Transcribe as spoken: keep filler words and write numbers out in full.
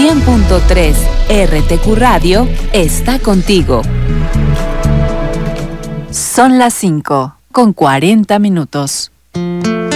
cien punto tres R T Q Radio está contigo. Son las cinco con cuarenta minutos.